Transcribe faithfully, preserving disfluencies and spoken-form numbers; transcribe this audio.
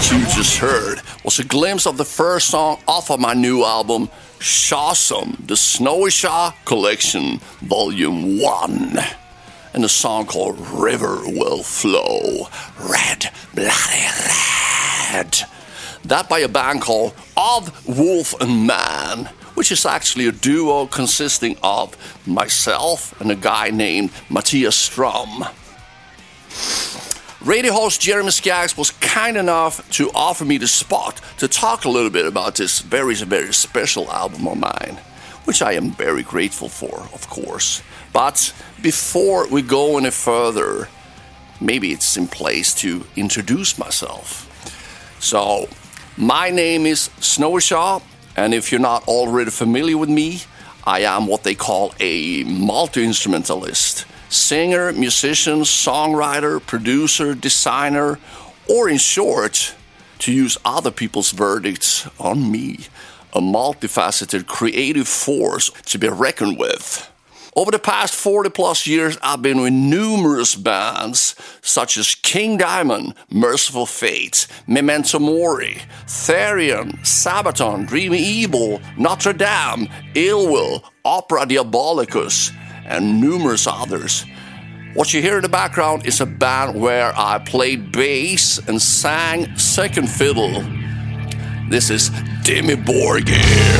you just heard was a glimpse of the first song off of my new album, Shawsome, the Snowy Shaw Collection, Volume one. And a song called River Will Flow, Red, Bloody Red. That by a band called Of Wolf and Man, which is actually a duo consisting of myself and a guy named Matthias Strum. Radio host Jeremy Skaggs was kind enough to offer me the spot to talk a little bit about this very, very special album of mine, which I am very grateful for, of course. But before we go any further, maybe it's in place to introduce myself. So, my name is Snowy Shaw, and if you're not already familiar with me, I am what they call a multi-instrumentalist. Singer, musician, songwriter, producer, designer, or in short, to use other people's verdicts on me, a multifaceted creative force to be reckoned with. Over the past forty plus years, I've been with numerous bands such as King Diamond, Merciful Fate, Memento Mori, Therion, Sabaton, Dreamy Evil, Notre Dame, Illwill, Opera Diabolicus, and numerous others. What you hear in the background is a band where I played bass and sang second fiddle. This is Dimmy Borgir.